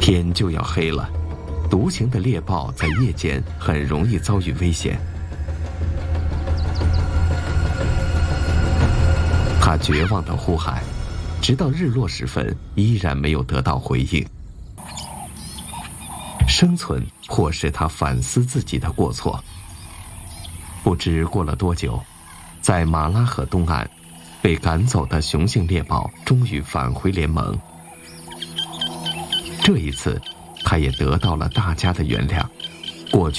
天就要黑了，独行的猎豹在夜间很容易遭遇危险。他绝望地呼喊，直到日落时分，依然没有得到回应。生存迫使他反思自己的过错。不知过了多久，在马拉河东岸，被赶走的雄性猎豹终于返回联盟。这一次，他也得到了大家的原谅。过去